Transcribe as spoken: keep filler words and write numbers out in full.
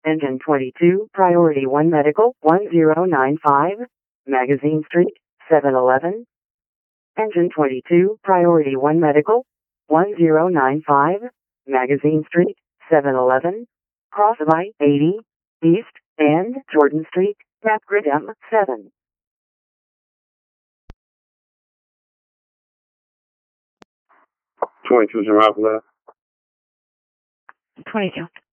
Engine twenty-two, Priority one Medical, one zero nine five, Magazine Street, seven eleven. Engine twenty-two, Priority one Medical, one zero nine five, Magazine Street, seven eleven. Cross of I eighty, East, and Jordan Street, map grid M seven. twenty-two, Jim Alpha. twenty-two.